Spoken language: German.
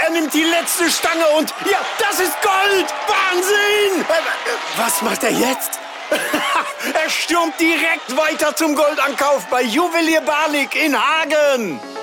Er nimmt die letzte Stange und ja, das ist Gold! Wahnsinn! Was macht er jetzt? Er stürmt direkt weiter zum Goldankauf bei Juwelier Barlik in Hagen.